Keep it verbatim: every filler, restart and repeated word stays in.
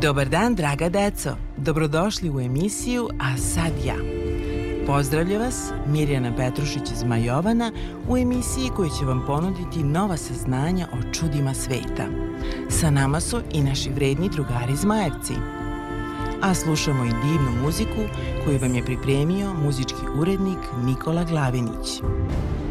Dobar dan, draga deco. Dobrodošli u emisiju A sad ja. Pozdravlja vas Mirjana Petrušić iz Majovana u emisiji koja će vam ponuditi nova saznanja o čudima sveta. Sa nama su i naši vredni drugari Zmajevci. A slušamo i divnu muziku koju vam je pripremio muzički urednik Nikola Glavinić.